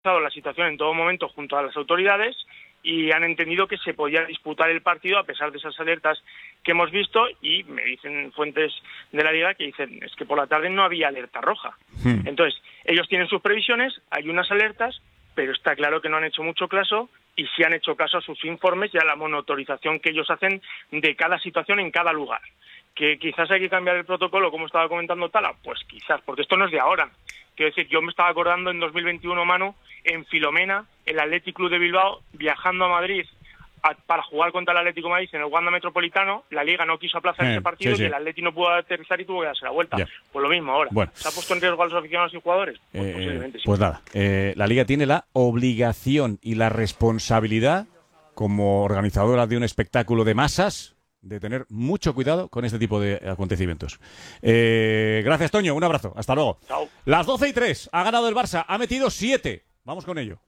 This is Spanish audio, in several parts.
la situación en todo momento junto a las autoridades y han entendido que se podía disputar el partido a pesar de esas alertas que hemos visto, y me dicen fuentes de la Liga que dicen es que por la tarde no había alerta roja. Entonces, ellos tienen sus previsiones, hay unas alertas, pero está claro que no han hecho mucho caso, y sí han hecho caso a sus informes y a la monitorización que ellos hacen de cada situación en cada lugar. Que quizás hay que cambiar el protocolo, como estaba comentando Tala, pues quizás, porque esto no es de ahora. Quiero decir, yo me estaba acordando en 2021, Manu, en Filomena, el Athletic Club de Bilbao, viajando a Madrid para jugar contra el Atlético de Madrid en el Wanda Metropolitano, la Liga no quiso aplazar ese partido, y el Athletic no pudo aterrizar y tuvo que darse la vuelta. Pues lo mismo ahora. Bueno. ¿Se ha puesto en riesgo a los aficionados y jugadores? Pues posiblemente sí. Pues nada, la Liga tiene la obligación y la responsabilidad, como organizadora de un espectáculo de masas, de tener mucho cuidado con este tipo de acontecimientos. Gracias, Toño. Un abrazo. Hasta luego. Chao. Las 12:03. Ha ganado el Barça. Ha metido 7. Vamos con ello.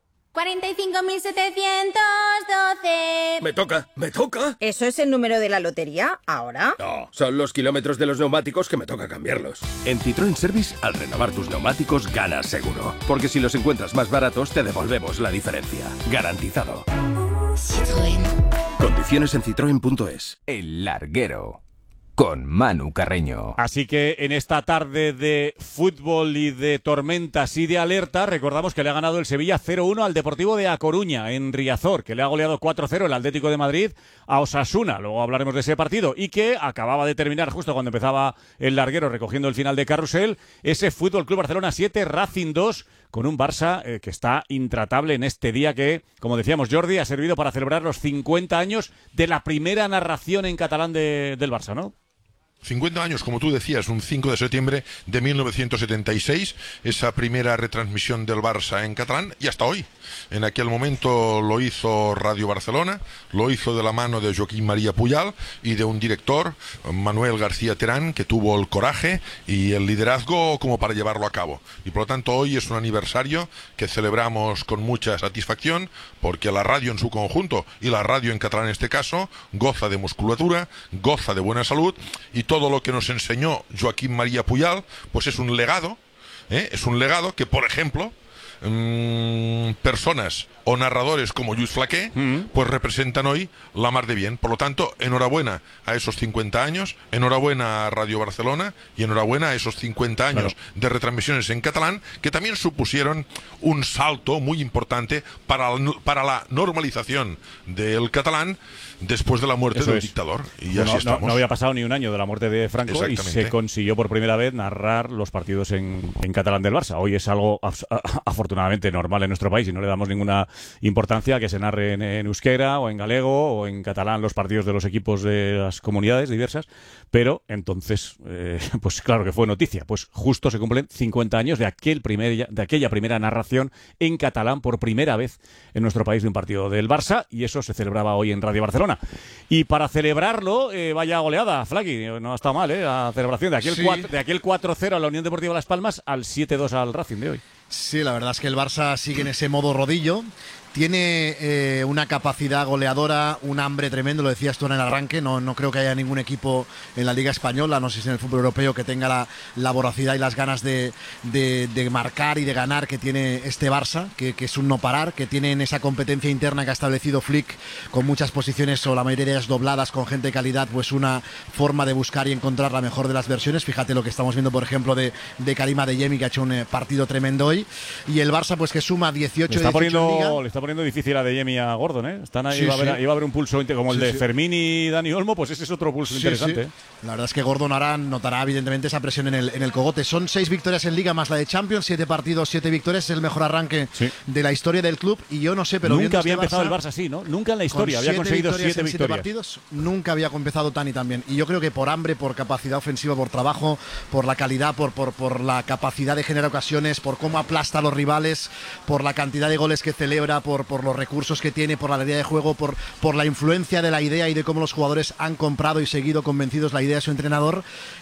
45.712. Me toca. ¿Eso es el número de la lotería? ¿Ahora? No, son los kilómetros de los neumáticos que me toca cambiarlos. En Citroën Service, al renovar tus neumáticos, ganas seguro. Porque si los encuentras más baratos, te devolvemos la diferencia. Garantizado. Citroën. Condiciones en citroen.es. El Larguero, con Manu Carreño. Así que en esta tarde de fútbol y de tormentas y de alerta, recordamos que le ha ganado el Sevilla 0-1 al Deportivo de A Coruña en Riazor, que le ha goleado 4-0 el Atlético de Madrid a Osasuna. Luego hablaremos de ese partido, y que acababa de terminar justo cuando empezaba el Larguero, recogiendo el final de carrusel, ese Fútbol Club Barcelona 7, Racing 2, con un Barça que está intratable en este día que, como decíamos, Jordi, ha servido para celebrar los 50 años de la primera narración en catalán del Barça, ¿no? 50 años, como tú decías, un 5 de septiembre de 1976, esa primera retransmisión del Barça en catalán, y hasta hoy. En aquel momento lo hizo Radio Barcelona, lo hizo de la mano de Joaquín María Puyal y de un director, Manuel García Terán, que tuvo el coraje y el liderazgo como para llevarlo a cabo. Y por lo tanto hoy es un aniversario que celebramos con mucha satisfacción, porque la radio en su conjunto, y la radio en catalán en este caso, goza de musculatura, goza de buena salud, y todo lo que nos enseñó Joaquín María Puyal, pues es un legado que, por ejemplo, personas o narradores como Lluís Flaqué, pues representan hoy la mar de bien. Por lo tanto, enhorabuena a esos 50 años, enhorabuena a Radio Barcelona y enhorabuena a esos 50 años de retransmisiones en catalán, que también supusieron un salto muy importante para la normalización del catalán después de la muerte del dictador. Y así estamos. No había pasado ni un año de la muerte de Franco y se consiguió por primera vez narrar los partidos en catalán del Barça. Hoy es algo afortunadamente normal en nuestro país y no le damos ninguna importancia a que se narre en euskera o en galego o en catalán los partidos de los equipos de las comunidades diversas, pero entonces, pues claro que fue noticia. Pues justo se cumplen 50 años de aquella primera narración en catalán por primera vez en nuestro país de un partido del Barça, y eso se celebraba hoy en Radio Barcelona. Y para celebrarlo, vaya goleada, Flaqui, no ha estado mal, la celebración de aquel 4-0 a la Unión Deportiva Las Palmas al 7-2 al Racing de hoy. Sí, la verdad es que el Barça sigue en ese modo rodillo. Tiene una capacidad goleadora, un hambre tremendo, lo decías tú en el arranque. No creo que haya ningún equipo en la Liga Española, no sé si en el fútbol europeo, que tenga la voracidad y las ganas de marcar y de ganar que tiene este Barça, que es un no parar, que tiene en esa competencia interna que ha establecido Flick, con muchas posiciones o la mayoría de ellas dobladas con gente de calidad, pues una forma de buscar y encontrar la mejor de las versiones. Fíjate lo que estamos viendo, por ejemplo, de Karim Adeyemi, que ha hecho un partido tremendo hoy. Y el Barça, pues que suma 18 en Liga. Le está poniendo difícil a Adeyemi y a Gordon, ¿eh? Están ahí, sí, iba a haber un pulso como el de Fermín y Dani Olmo, pues ese es otro pulso interesante. Sí. La verdad es que Gordon ahora notará evidentemente esa presión en el cogote. Son 6 victorias en Liga más la de Champions, 7 partidos, 7 victorias, es el mejor arranque de la historia del club. Y yo no sé, pero nunca había empezado el Barça así, ¿no? Nunca en la historia había conseguido 7 victorias. Partidos, nunca había empezado tan y tan bien. Y yo creo que por hambre, por capacidad ofensiva, por trabajo, por la calidad, por la capacidad de generar ocasiones, por cómo aplasta a los rivales, por la cantidad de goles que celebra, por los recursos que tiene, por la alegría de juego, por la influencia de la idea y de cómo los jugadores han comprado y seguido convencidos la idea de su entrenador.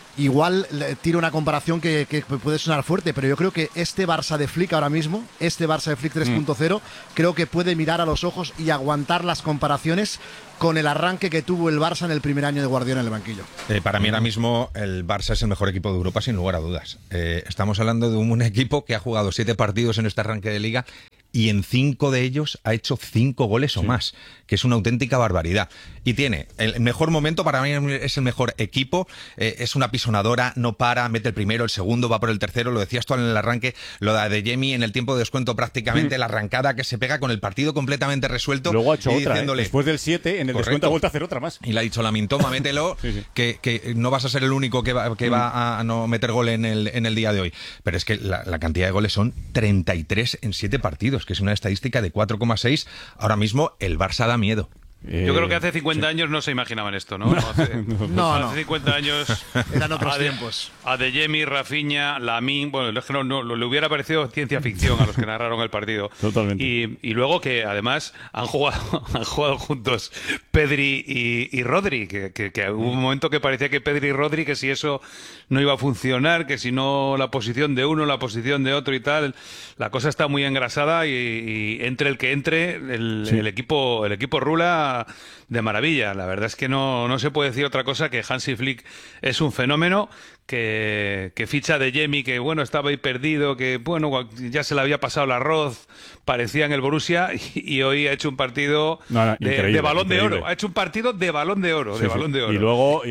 igual tiro una comparación que puede sonar fuerte, pero yo creo que este Barça de Flick ahora mismo, este Barça de Flick 3.0, creo que puede mirar a los ojos y aguantar las comparaciones con el arranque que tuvo el Barça en el primer año de Guardiola en el banquillo. Para mí ahora mismo el Barça es el mejor equipo de Europa sin lugar a dudas. Estamos hablando de un equipo que ha jugado 7 partidos en este arranque de Liga y en 5 de ellos ha hecho 5 goles o más, que es una auténtica barbaridad. Y tiene el mejor momento, para mí es el mejor equipo, es una pisonadora, no para, mete el primero, el segundo, va por el tercero, lo decías tú en el arranque, lo de Adeyemi en el tiempo de descuento prácticamente, la arrancada que se pega con el partido completamente resuelto. Luego ha hecho otra, después del 7, en el descuento ha vuelto a hacer otra más. Y le ha dicho Lamine, toma, mételo, que no vas a ser el único que va a no meter gol en el día de hoy. Pero es que la cantidad de goles son 33 en 7 partidos, que es una estadística de 4,6. Ahora mismo el Barça da miedo. Yo creo que hace 50 años no se imaginaban esto, ¿no? Hace 50 años eran otros tiempos. Adeyemi, Rafinha, Lamine, bueno, es que no le hubiera parecido ciencia ficción a los que narraron el partido. Totalmente. Y luego que además han jugado juntos Pedri y Rodri, que hubo un momento que parecía que Pedri y Rodri, que si eso no iba a funcionar, que si no la posición de uno, la posición de otro y tal, la cosa está muy engrasada y entre el que entre, el equipo rula de maravilla. La verdad es que no se puede decir otra cosa que Hansi Flick es un fenómeno, que ficha de Adeyemi, que bueno, estaba ahí perdido, que bueno, ya se le había pasado el arroz, parecía en el Borussia, y hoy ha hecho un partido de balón de oro. Ha hecho un partido de balón de oro, balón de oro. Y luego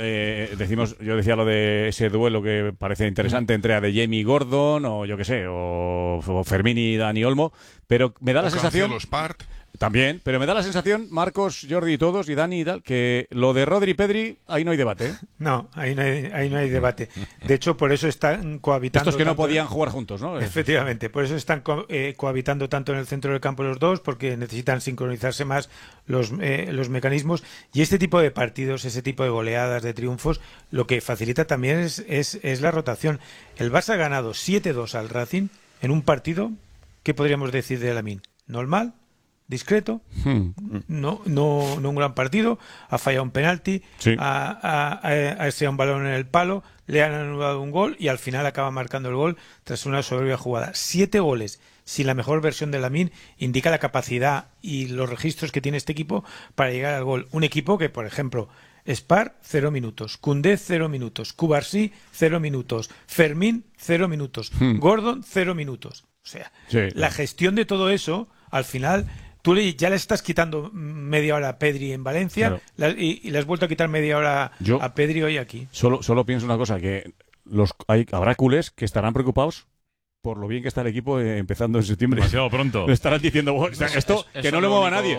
yo decía lo de ese duelo que parece interesante entre Adeyemi y Gordon, o yo qué sé, o Fermín y Dani Olmo, pero me da la sensación... También, pero me da la sensación, Marcos, Jordi y todos, y Dani y tal, que lo de Rodri y Pedri, ahí no hay debate, ¿eh? No, ahí no hay debate. De hecho, por eso están cohabitando... Estos que no podían jugar juntos, ¿no? Efectivamente, por eso están cohabitando tanto en el centro del campo los dos, porque necesitan sincronizarse más los mecanismos. Y este tipo de partidos, ese tipo de goleadas, de triunfos, lo que facilita también es la rotación. El Barça ha ganado 7-2 al Racing en un partido, ¿qué podríamos decir de Lamine? Normal, discreto, no un gran partido, ha fallado un penalti, ha echado un balón en el palo, le han anulado un gol y al final acaba marcando el gol tras una soberbia jugada. 7 goles sin la mejor versión de Lamine indica la capacidad y los registros que tiene este equipo para llegar al gol. Un equipo que, por ejemplo, Spar, 0 minutos, Koundé, 0 minutos, Cubarsí, 0 minutos, Fermín, 0 minutos, Gordon, 0 minutos. O sea, la gestión de todo eso, al final... Tú ya le estás quitando media hora a Pedri en Valencia, y le has vuelto a quitar media hora a Pedri hoy aquí. Solo pienso una cosa, que habrá culés que estarán preocupados por lo bien que está el equipo empezando en septiembre. Demasiado pronto. Le estarán diciendo, esto que no le mueva a nadie.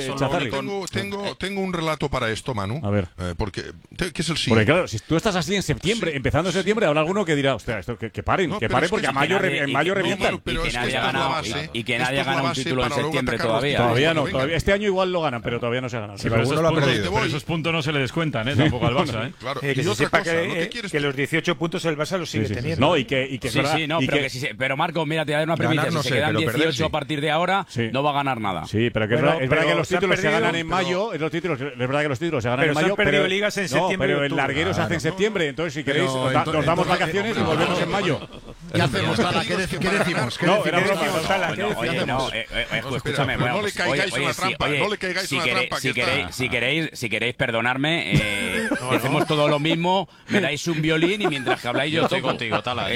Tengo un relato para esto, Manu. A ver. ¿Qué es el siguiente? Porque claro, si tú estás así en septiembre, empezando en septiembre, habrá alguno que dirá, hostia, esto que paren, porque en mayo revientan. Y que nadie gana un título en septiembre todavía. Todavía no. Este año igual lo ganan, pero todavía no se ha ganado. Pero esos puntos no se le descuentan, tampoco al Barça. Claro. Que se sepa que los 18 puntos el Barça los sigue teniendo. No, y que pero Marco, mira, te voy a dar una premisa. Si se quedan 18 a partir de ahora, no va a ganar nada. Sí, pero es verdad que los títulos se ganan en mayo. Es verdad que los títulos se ganan en mayo. Pero ligas en septiembre. Pero el larguero se hace en septiembre. Entonces, si queréis, nos damos vacaciones y volvemos en mayo. ¿Qué hacemos, Tala? ¿Qué decimos? No, era broma. Escúchame. No le caigáis en la trampa. No le caigáis en la trampa. Si queréis perdonarme, hacemos todo lo mismo, me dais un violín y mientras que habláis yo estoy contigo, Tala.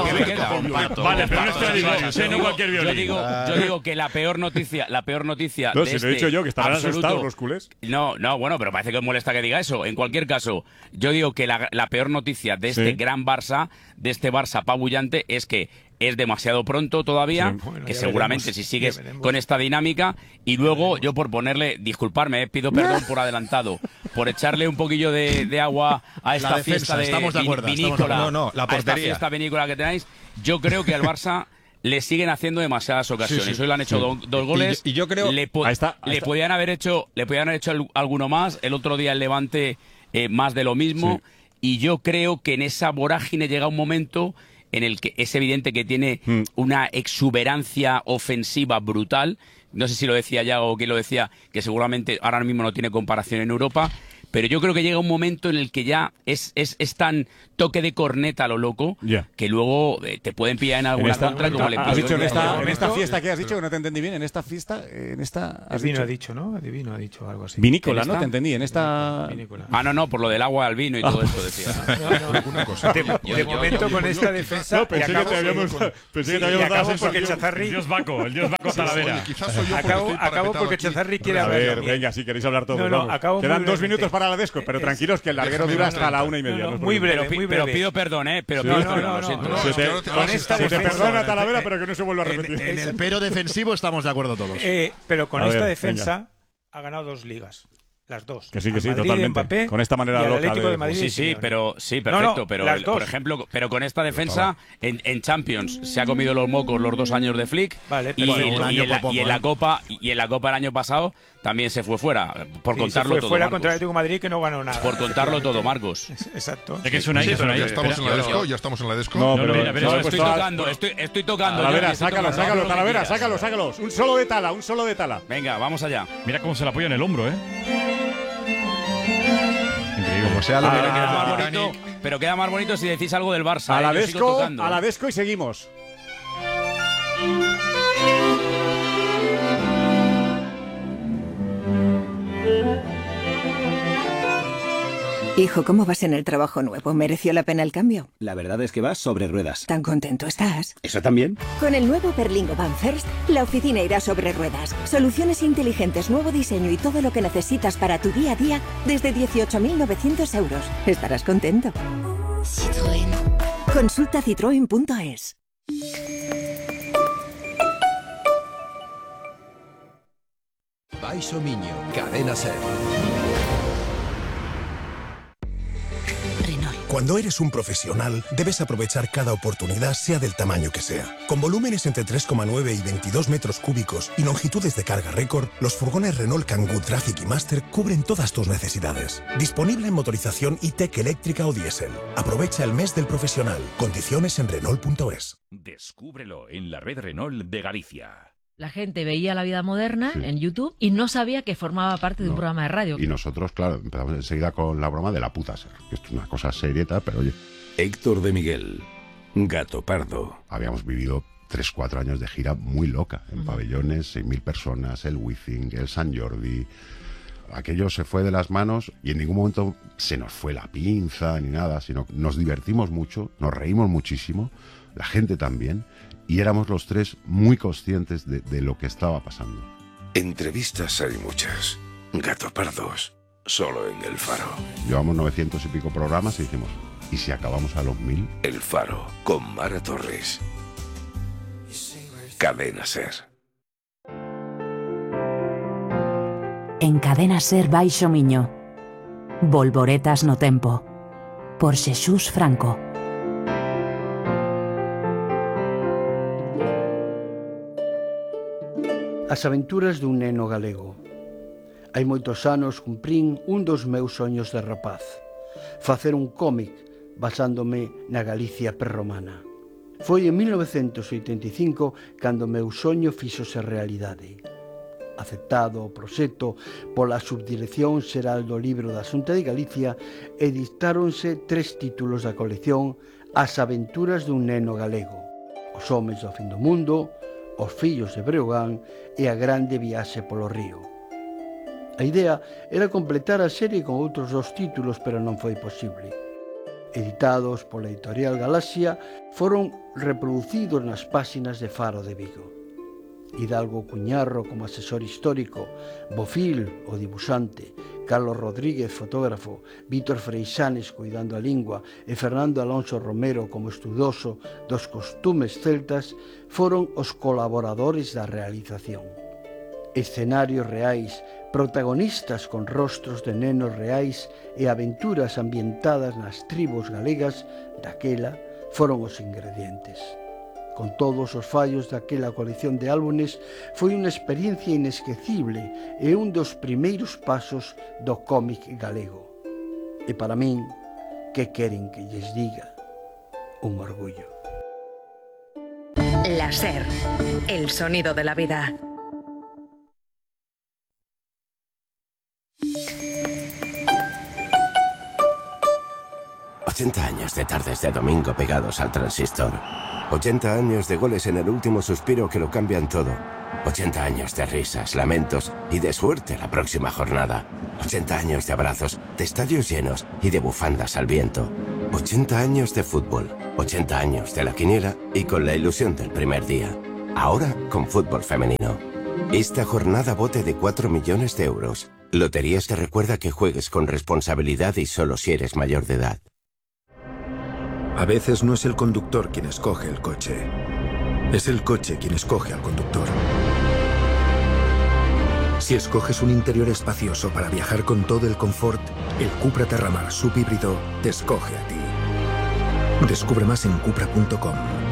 Vale, pero no es no cualquier violín. Yo digo que la peor noticia no, si lo he dicho yo, que estarán asustados los culés. No, bueno, pero parece que os molesta que diga eso. En cualquier caso, yo digo que la peor noticia de este gran Barça, de este Barça apabullante, es que es demasiado pronto todavía, que seguramente si sigues con esta dinámica, y luego yo por ponerle, disculparme, pido perdón por adelantado, por echarle un poquillo de agua a esta fiesta de vinícola, a esta fiesta vinícola que tenéis, yo creo que al Barça le siguen haciendo demasiadas ocasiones. Hoy le han hecho dos goles. Y yo creo le podían haber hecho alguno más. El otro día el Levante más de lo mismo. Y yo creo que en esa vorágine llega un momento en el que es evidente que tiene una exuberancia ofensiva brutal. No sé si lo decía ya o quién lo decía, que seguramente ahora mismo no tiene comparación en Europa. pero yo creo que llega un momento en el que ya es tan toque de corneta a lo loco que luego te pueden pillar en alguna contra como le ¿Has dicho en esta fiesta que has dicho que no te entendí bien? En esta fiesta, Adivino ha dicho, ¿no? Adivino ha dicho algo así. Vinícola, ¿no? Te entendí. En esta. No, por lo del agua al vino y todo eso decía. Una cosa. De momento con esta defensa. No, pensé que te habíamos dado porque Chazarri. El dios Baco Talavera. Acabo porque Chazarri quiere hablar. A ver, venga, si queréis hablar todos. Quedan 2 minutos para la Desco, pero tranquilos que el larguero dura hasta la 1:30. Muy breve. Pero pido perdón, Pero pido perdón, lo siento. Se te perdona Talavera, pero que no se vuelva a repetir. En el pero defensivo estamos de acuerdo todos. Pero con esta defensa ha ganado 2 ligas. Las dos. Que sí, totalmente. Mbappé, con esta manera loca de Madrid. Sí, perfecto. Pero por ejemplo, por esta defensa en Champions se ha comido los mocos los 2 años de Flick. Vale, y en la Copa el año pasado también se fue fuera. Por contarlo todo. Fuera contra el Atlético de Madrid que no ganó nada. Por contarlo todo, Marcos. Exacto. ¿De qué suena ahí? Ya estamos en la Desco. No, pero estoy tocando. Talavera, sácalo, Talavera, sácalo. Un solo de Tala. Venga, vamos allá. Mira cómo se le apoya en el hombro, Increíble. Como sea pero queda más bonito si decís algo del Barça. A la Desco y seguimos. Hijo, ¿cómo vas en el trabajo nuevo? ¿Mereció la pena el cambio? La verdad es que vas sobre ruedas. ¿Tan contento estás? ¿Eso también? Con el nuevo Berlingo Van First, la oficina irá sobre ruedas. Soluciones inteligentes, nuevo diseño y todo lo que necesitas para tu día a día desde 18.900 euros. Estarás contento. Citroën. Consulta citroen.es. Baixo Miño, Cadena Ser. Cuando eres un profesional, debes aprovechar cada oportunidad, sea del tamaño que sea. Con volúmenes entre 3,9 y 22 metros cúbicos y longitudes de carga récord, los furgones Renault Kangoo Traffic y Master cubren todas tus necesidades. Disponible en motorización e-tech eléctrica o diésel. Aprovecha el mes del profesional. Condiciones en Renault.es. Descúbrelo en la red Renault de Galicia. La gente veía La Vida Moderna en YouTube y no sabía que formaba parte de un programa de radio. Y nosotros, claro, empezamos enseguida con la broma de la puta ser, que esto es una cosa serieta, pero oye. Héctor de Miguel, Gato Pardo. Habíamos vivido 3-4 años de gira muy loca, en pabellones, 6.000 personas, el Wizzing, el Sant Jordi. Aquello se fue de las manos y en ningún momento se nos fue la pinza ni nada, sino nos divertimos mucho, nos reímos muchísimo, la gente también. Y éramos los tres muy conscientes de lo que estaba pasando. Entrevistas hay muchas. Gato Pardos, solo en El Faro. Llevamos 900 y pico programas y dijimos, ¿y si acabamos a los 1000? El Faro, con Mara Torres. Cadena Ser. En Cadena Ser Baixo Miño. Volvoretas no tempo. Por Xesús Franco. As aventuras dun neno galego. Hai moitos anos cumprín un dos meus soños de rapaz. Facer un cómic basándome na Galicia prerromana. Foi en 1985 cando meu soño fíxose realidade. Aceptado o proxecto pola Subdirección Xeral do Libro da Xunta de Galicia, editáronse 3 títulos da colección As aventuras dun neno galego. Os homes do fin do mundo, Os fillos de Breogán e A grande viaxe polo río. A idea era completar a serie con outros 2 títulos, pero non foi posible. Editados pola editorial Galaxia, foron reproducidos nas páxinas de Faro de Vigo. Hidalgo Cuñarro como asesor histórico, Bofil, o dibuxante, Carlos Rodríguez, fotógrafo, Vítor Freixanes, cuidando a lingua, e Fernando Alonso Romero como estudoso dos costumes celtas, foron os colaboradores da realización. Escenarios reais, protagonistas con rostros de nenos reais e aventuras ambientadas nas tribos galegas daquela foron os ingredientes. Con todos os fallos daquela colección de álbumes, foi unha experiencia inesquecible e un dos primeiros pasos do cómic galego. E para min, que queren que lles diga? Un orgullo. La Ser, el sonido de la vida. 80 años de tardes de domingo pegados al transistor. 80 años de goles en el último suspiro que lo cambian todo. 80 años de risas, lamentos y de suerte la próxima jornada. 80 años de abrazos, de estadios llenos y de bufandas al viento. 80 años de fútbol, 80 años de la quiniela y con la ilusión del primer día. Ahora con fútbol femenino. Esta jornada bote de 4 millones de euros. Loterías te recuerda que juegues con responsabilidad y solo si eres mayor de edad. A veces no es el conductor quien escoge el coche. Es el coche quien escoge al conductor. Si escoges un interior espacioso para viajar con todo el confort, el Cupra Terramar subhíbrido te escoge a ti. Descubre más en cupra.com.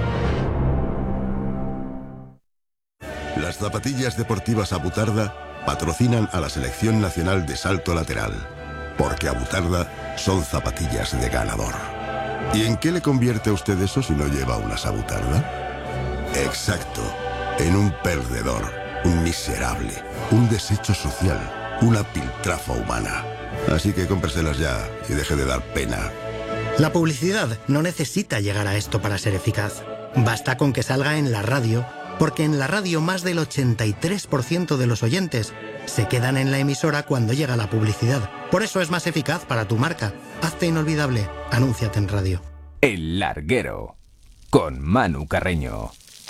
Las zapatillas deportivas Abutarda patrocinan a la Selección Nacional de Salto Lateral, porque Abutarda son zapatillas de ganador. ¿Y en qué le convierte a usted eso si no lleva unas Abutarda? Exacto, en un perdedor, un miserable, un desecho social, una piltrafa humana. Así que cómpreselas ya y deje de dar pena. La publicidad no necesita llegar a esto para ser eficaz. Basta con que salga en la radio, porque en la radio más del 83% de los oyentes se quedan en la emisora cuando llega la publicidad. Por eso es más eficaz para tu marca. Hazte inolvidable. Anúnciate en radio. El Larguero, con Manu Carreño.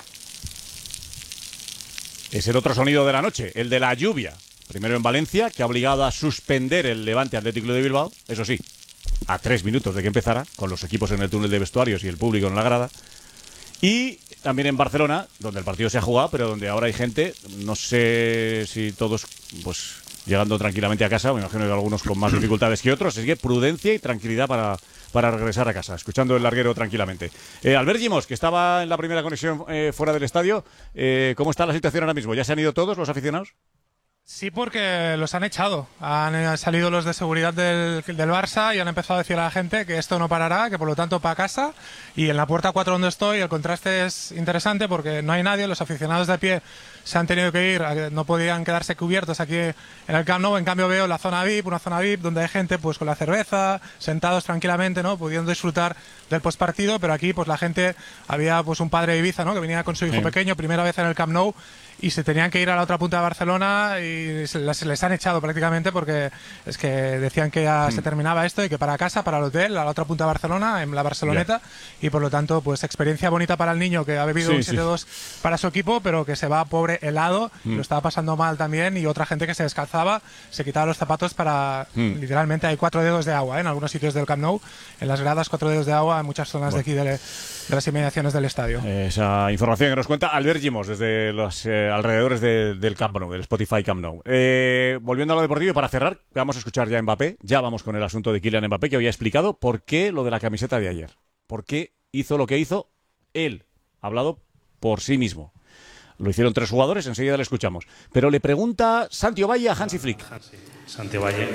Es el otro sonido de la noche, el de la lluvia. Primero en Valencia, que ha obligado a suspender el Levante Atlético de Bilbao, eso sí, a 3 minutos de que empezara, con los equipos en el túnel de vestuarios y el público en la grada. Y también en Barcelona, donde el partido se ha jugado, pero donde ahora hay gente, no sé si todos pues llegando tranquilamente a casa, me imagino que algunos con más dificultades que otros, así que prudencia y tranquilidad para regresar a casa, escuchando el Larguero tranquilamente. Albert Gimos, que estaba en la primera conexión fuera del estadio, ¿cómo está la situación ahora mismo? ¿Ya se han ido todos los aficionados? Sí, porque los han echado. Han salido los de seguridad del Barça y han empezado a decir a la gente que esto no parará, que por lo tanto para casa. Y en la puerta 4 donde estoy el contraste es interesante porque no hay nadie, los aficionados de a pie se han tenido que ir, no podían quedarse cubiertos aquí en el Camp Nou. En cambio veo la zona VIP, una zona VIP donde hay gente pues con la cerveza, sentados tranquilamente, ¿no? Pudiendo disfrutar del postpartido, pero aquí pues la gente, había pues un padre de Ibiza, ¿no? Que venía con su hijo pequeño, primera vez en el Camp Nou, y se tenían que ir a la otra punta de Barcelona y se les han echado prácticamente porque es que decían que ya se terminaba esto y que para casa, para el hotel, a la otra punta de Barcelona, en la Barceloneta, y por lo tanto pues experiencia bonita para el niño que ha bebido un 7-2 para su equipo, pero que se va pobre helado, lo estaba pasando mal también, y otra gente que se descalzaba, se quitaba los zapatos para, literalmente hay 4 dedos de agua en algunos sitios del Camp Nou, en las gradas 4 dedos de agua en muchas zonas de aquí de las inmediaciones del estadio. Esa información que nos cuenta Albert Gimos desde los alrededores del Camp Nou, del Spotify Camp Nou. Volviendo a lo deportivo, y para cerrar, vamos a escuchar ya a Mbappé, ya vamos con el asunto de Kylian Mbappé, que había explicado por qué lo de la camiseta de ayer, por qué hizo lo que hizo él, hablado por sí mismo. Lo hicieron 3 jugadores, enseguida le escuchamos. Pero le pregunta Santi Ovalle a Hansi Flick. Santi Ovalle,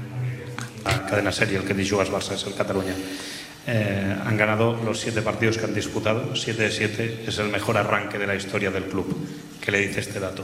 la cadena serie, el que dice Jugas Barça es el Cataluña. Han ganado los 7 partidos que han disputado, 7 de 7, es el mejor arranque de la historia del club. ¿Qué le dice este dato?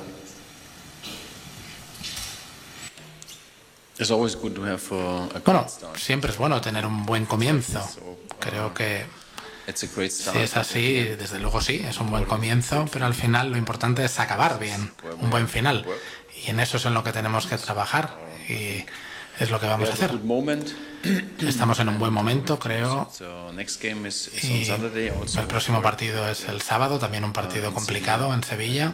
Bueno, siempre es bueno tener un buen comienzo. Creo que si es así, desde luego sí, es un buen comienzo, pero al final lo importante es acabar bien, un buen final. Y en eso es en lo que tenemos que trabajar y es lo que vamos a hacer. Estamos en un buen momento, creo. Y el próximo partido es el sábado, también un partido complicado en Sevilla.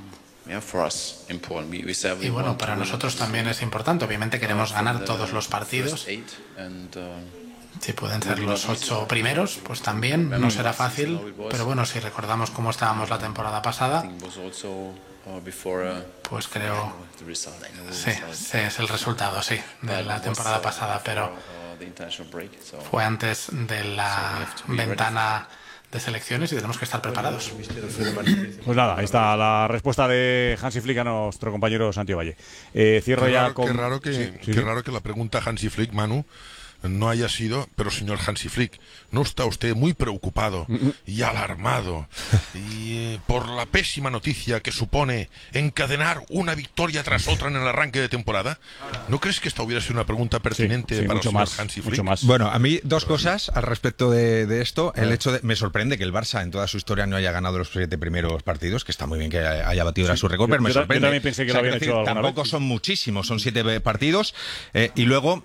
Y bueno, para nosotros también es importante. Obviamente queremos ganar todos los partidos. Si pueden ser los 8 primeros, pues también no será fácil. Pero bueno, si recordamos cómo estábamos la temporada pasada, pues creo sí, es el resultado, sí, de la temporada pasada, pero fue antes de la ventana de selecciones y tenemos que estar preparados. Pues nada, ahí está la respuesta de Hansi Flick a nuestro compañero Santi Ovalle. Cierro ya con... Qué raro que la pregunta Hansi Flick, Manu, no haya sido, pero señor Hansi Flick, ¿no está usted muy preocupado y alarmado por la pésima noticia que supone encadenar una victoria tras otra en el arranque de temporada? ¿No crees que esta hubiera sido una pregunta pertinente para el señor Hansi Flick? Bueno, a mí dos cosas al respecto de esto. El hecho de, me sorprende que el Barça en toda su historia no haya ganado los 7 primeros partidos, que está muy bien que haya batido ahora su récord, pero me sorprende. Yo también pensé que lo habían hecho alguna tampoco vez. Son muchísimos, son 7 partidos. Y luego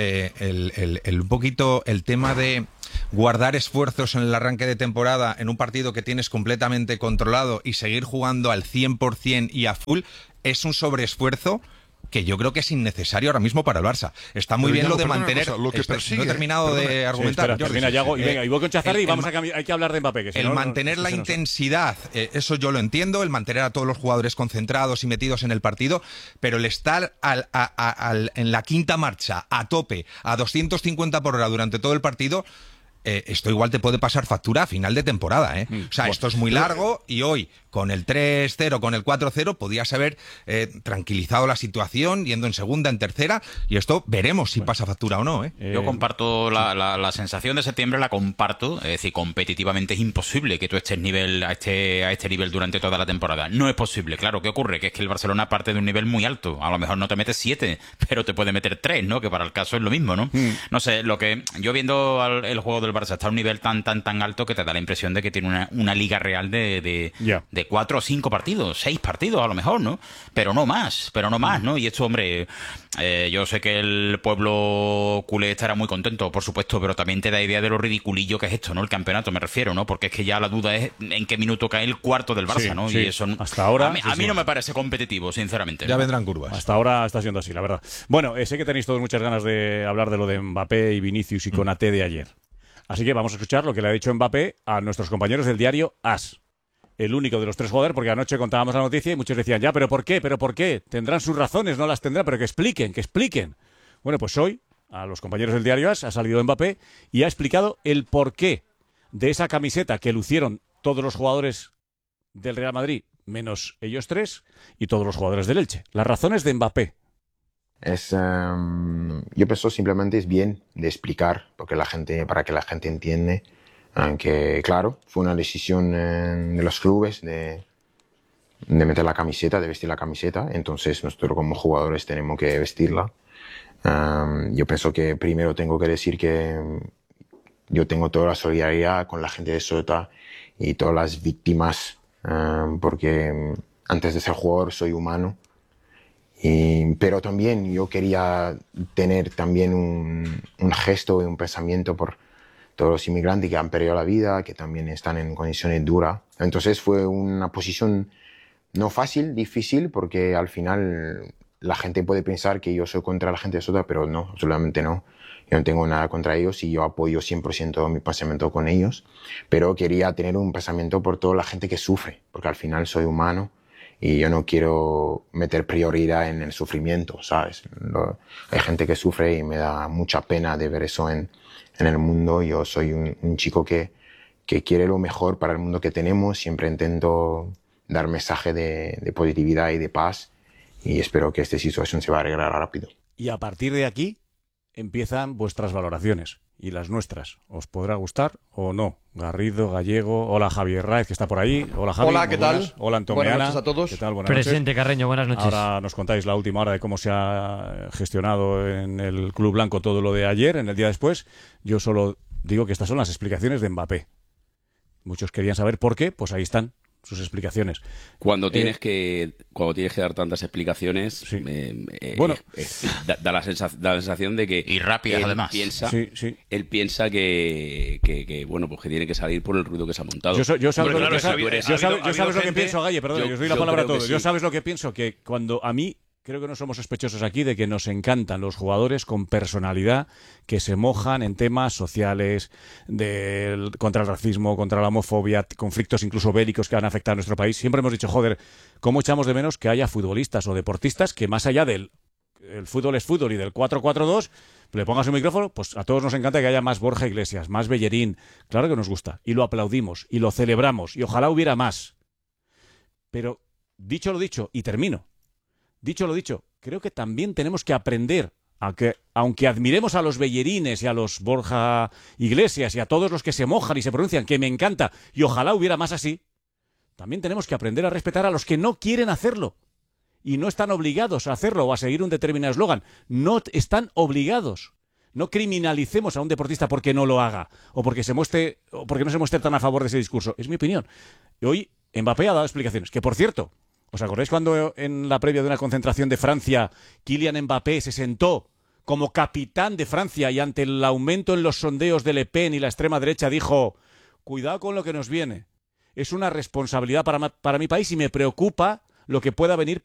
un poquito el tema de guardar esfuerzos en el arranque de temporada en un partido que tienes completamente controlado y seguir jugando al 100% y a full es un sobreesfuerzo que yo creo que es innecesario ahora mismo para el Barça. Está muy bien lo de mantener... Lo que persigue, no he terminado de argumentar. Espera, termina Yago, y venga, y voy con Chazarri y vamos hay que hablar de Mbappé. Que si el no, mantener la intensidad, eso yo lo entiendo, el mantener a todos los jugadores concentrados y metidos en el partido, pero el estar en la quinta marcha, a tope, a 250 por hora durante todo el partido... esto igual te puede pasar factura a final de temporada, ¿eh? O sea, esto es muy largo y hoy, con el 3-0, con el 4-0, podías haber tranquilizado la situación, yendo en segunda, en tercera, y esto veremos si pasa factura o no, ¿eh? Yo comparto la sensación de septiembre, la comparto, es decir, competitivamente es imposible que tú estés a este nivel durante toda la temporada. No es posible, claro. ¿Qué ocurre? Que es que el Barcelona parte de un nivel muy alto. A lo mejor no te metes 7, pero te puede meter 3, ¿no? Que para el caso es lo mismo, ¿no? No sé, lo que yo viendo el juego del Barça está a un nivel tan alto que te da la impresión de que tiene una liga real de 4 o 5 partidos, 6 partidos a lo mejor, ¿no? Pero no más, ¿no? Y esto, hombre, yo sé que el pueblo culé estará muy contento, por supuesto, pero también te da idea de lo ridiculillo que es esto, ¿no? El campeonato, me refiero, ¿no? Porque es que ya la duda es en qué minuto cae el cuarto del Barça, ¿no? Sí. Y eso hasta ahora a mí no me parece competitivo, sinceramente. Ya vendrán curvas. Hasta ahora está siendo así, la verdad. Bueno, sé que tenéis todos muchas ganas de hablar de lo de Mbappé y Vinicius y Konaté de ayer. Así que vamos a escuchar lo que le ha dicho Mbappé a nuestros compañeros del diario AS. El único de los 3 jugadores, porque anoche contábamos la noticia y muchos decían, ¿pero por qué? ¿Pero por qué? Tendrán sus razones, no las tendrán, pero que expliquen. Bueno, pues hoy, a los compañeros del diario AS, ha salido Mbappé y ha explicado el porqué de esa camiseta que lucieron todos los jugadores del Real Madrid, menos ellos 3, y todos los jugadores del Elche. Las razones de Mbappé. Yo pienso simplemente es bien de explicar para que la gente entiende que, claro, fue una decisión de los clubes de meter la camiseta, de vestir la camiseta. Entonces nosotros como jugadores tenemos que vestirla. Yo pienso que primero tengo que decir que yo tengo toda la solidaridad con la gente de Sota y todas las víctimas, porque antes de ser jugador soy humano. Pero también yo quería tener también un gesto y un pensamiento por todos los inmigrantes que han perdido la vida, que también están en condiciones duras. Entonces fue una posición no fácil, difícil, porque al final la gente puede pensar que yo soy contra la gente de Sota, pero no, absolutamente no. Yo no tengo nada contra ellos y yo apoyo 100% mi pensamiento con ellos, pero quería tener un pensamiento por toda la gente que sufre, porque al final soy humano. Y yo no quiero meter prioridad en el sufrimiento, ¿sabes? Hay gente que sufre y me da mucha pena de ver eso en el mundo. Yo soy un chico que quiere lo mejor para el mundo que tenemos. Siempre intento dar mensaje de positividad y de paz. Y espero que esta situación se va a arreglar rápido. Y a partir de aquí empiezan vuestras valoraciones y las nuestras. ¿Os podrá gustar o no? Garrido, Gallego, hola Javier Raez, que está por ahí. Hola Javi. Hola, ¿qué tal? Hola Antomeana. Buenas noches a todos. ¿Qué tal? Buenas Presidente noches. Carreño, buenas noches. Ahora nos contáis la última hora de cómo se ha gestionado en el Club Blanco todo lo de ayer, en el día después. Yo solo digo que estas son las explicaciones de Mbappé. Muchos querían saber por qué, pues ahí están sus explicaciones. Cuando tienes que dar tantas explicaciones, da la sensación de que y rápidas además él piensa que bueno, pues que tiene que salir por el ruido que se ha montado. Yo sabes lo que pienso, Galle, perdón, yo os doy la palabra a todos. Yo sabes lo que pienso, que cuando a mí creo que no somos sospechosos aquí de que nos encantan los jugadores con personalidad que se mojan en temas sociales, contra el racismo, contra la homofobia, conflictos incluso bélicos que han afectado a nuestro país. Siempre hemos dicho, joder, ¿cómo echamos de menos que haya futbolistas o deportistas que más allá del fútbol es fútbol y del 4-4-2, le pongas un micrófono? Pues a todos nos encanta que haya más Borja Iglesias, más Bellerín. Claro que nos gusta y lo aplaudimos y lo celebramos y ojalá hubiera más. Pero dicho lo dicho, y termino. Dicho lo dicho, creo que también tenemos que aprender aunque admiremos a los Bellerines y a los Borja Iglesias y a todos los que se mojan y se pronuncian, que me encanta, y ojalá hubiera más así, también tenemos que aprender a respetar a los que no quieren hacerlo y no están obligados a hacerlo o a seguir un determinado eslogan. No están obligados. No criminalicemos a un deportista porque no lo haga o porque no se muestre tan a favor de ese discurso. Es mi opinión. Y hoy Mbappé ha dado explicaciones. Que, por cierto, ¿os acordáis cuando en la previa de una concentración de Francia Kylian Mbappé se sentó como capitán de Francia y ante el aumento en los sondeos de Le Pen y la extrema derecha dijo: cuidado con lo que nos viene? Es una responsabilidad para mi país y me preocupa lo que pueda venir